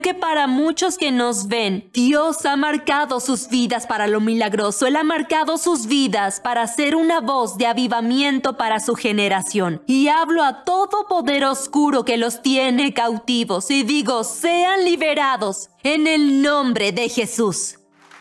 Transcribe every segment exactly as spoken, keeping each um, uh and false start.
que para muchos que nos ven, Dios ha marcado sus vidas para lo milagroso. Él ha marcado sus vidas para ser una voz de avivamiento para su generación. Y hablo a todo poder oscuro que los tiene cautivos y digo, sean liberados en el nombre de Jesús.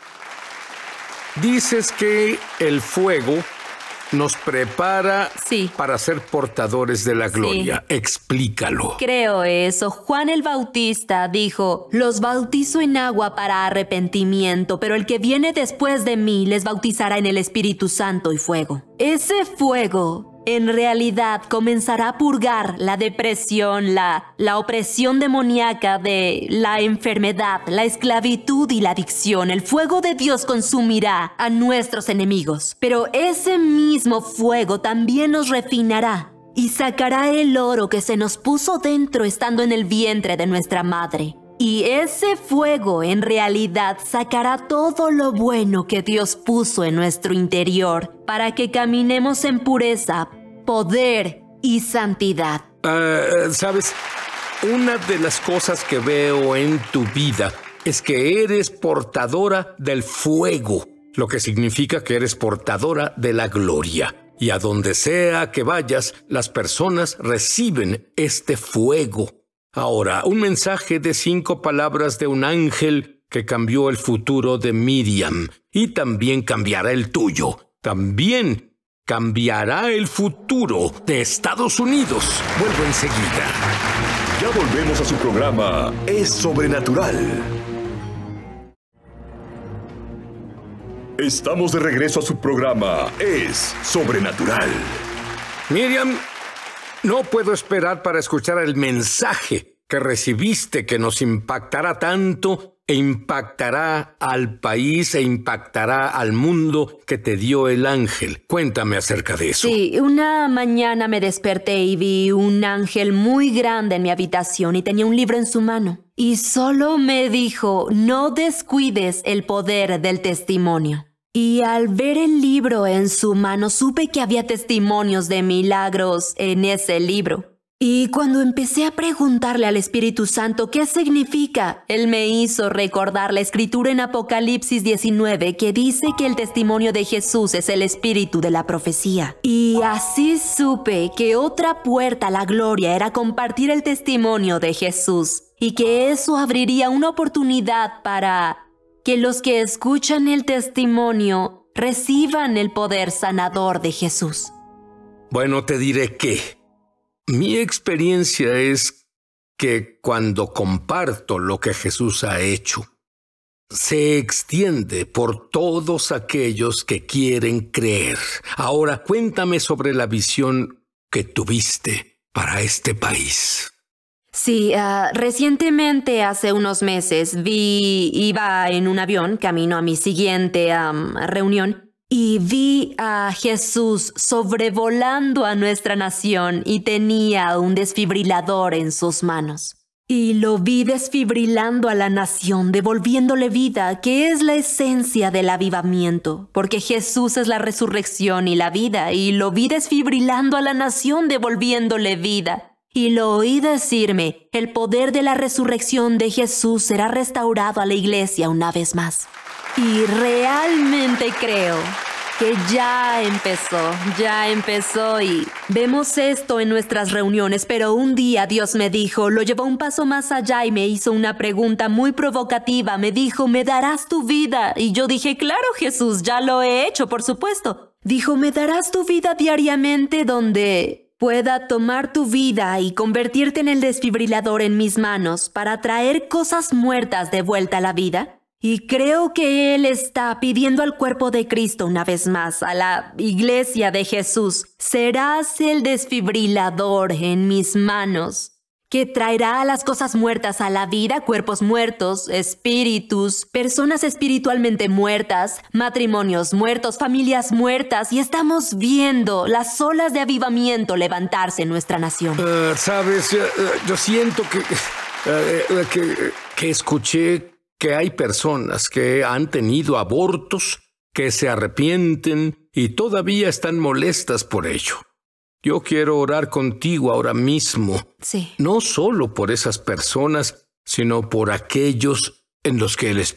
Dices que el fuego nos prepara sí. para ser portadores de la gloria. Sí. Explícalo. Creo eso. Juan el Bautista dijo, los bautizo en agua para arrepentimiento, pero el que viene después de mí les bautizará en el Espíritu Santo y fuego. Ese fuego en realidad comenzará a purgar la depresión, la, la opresión demoníaca de la enfermedad, la esclavitud y la adicción. El fuego de Dios consumirá a nuestros enemigos, pero ese mismo fuego también nos refinará y sacará el oro que se nos puso dentro estando en el vientre de nuestra madre. Y ese fuego en realidad sacará todo lo bueno que Dios puso en nuestro interior para que caminemos en pureza, poder y santidad. Uh, ¿Sabes? Una de las cosas que veo en tu vida es que eres portadora del fuego, lo que significa que eres portadora de la gloria. Y a donde sea que vayas, las personas reciben este fuego. Ahora, un mensaje de cinco palabras de un ángel que cambió el futuro de Miriam y también cambiará el tuyo. También cambiará el futuro de Estados Unidos. Vuelvo enseguida. Ya volvemos a su programa Es Sobrenatural. Estamos de regreso a su programa Es Sobrenatural. Miriam, no puedo esperar para escuchar el mensaje que recibiste que nos impactará tanto e impactará al país e impactará al mundo que te dio el ángel. Cuéntame acerca de eso. Sí, una mañana me desperté y vi un ángel muy grande en mi habitación y tenía un libro en su mano. Y solo me dijo, no descuides el poder del testimonio. Y al ver el libro en su mano, supe que había testimonios de milagros en ese libro. Y cuando empecé a preguntarle al Espíritu Santo qué significa, Él me hizo recordar la escritura en Apocalipsis diecinueve que dice que el testimonio de Jesús es el espíritu de la profecía. Y así supe que otra puerta a la gloria era compartir el testimonio de Jesús y que eso abriría una oportunidad para que los que escuchan el testimonio reciban el poder sanador de Jesús. Bueno, te diré que mi experiencia es que cuando comparto lo que Jesús ha hecho, se extiende por todos aquellos que quieren creer. Ahora, cuéntame sobre la visión que tuviste para este país. Sí, uh, recientemente, hace unos meses, vi, iba en un avión camino a mi siguiente um, reunión y vi a Jesús sobrevolando a nuestra nación y tenía un desfibrilador en sus manos. Y lo vi desfibrilando a la nación, devolviéndole vida, que es la esencia del avivamiento, porque Jesús es la resurrección y la vida, y lo vi desfibrilando a la nación, devolviéndole vida. Y lo oí decirme, el poder de la resurrección de Jesús será restaurado a la iglesia una vez más. Y realmente creo que ya empezó, ya empezó y vemos esto en nuestras reuniones, pero un día Dios me dijo, lo llevó un paso más allá y me hizo una pregunta muy provocativa. Me dijo, ¿me darás tu vida? Y yo dije, claro, Jesús, ya lo he hecho, por supuesto. Dijo, ¿me darás tu vida diariamente donde pueda tomar tu vida y convertirte en el desfibrilador en mis manos para traer cosas muertas de vuelta a la vida? Y creo que Él está pidiendo al cuerpo de Cristo una vez más, a la iglesia de Jesús, serás el desfibrilador en mis manos, que traerá las cosas muertas a la vida, cuerpos muertos, espíritus, personas espiritualmente muertas, matrimonios muertos, familias muertas, y estamos viendo las olas de avivamiento levantarse en nuestra nación. Uh, Sabes, uh, yo siento que, uh, que, que escuché que hay personas que han tenido abortos, que se arrepienten y todavía están molestas por ello. Yo quiero orar contigo ahora mismo. Sí. No solo por esas personas sino por aquellos en los que el Espíritu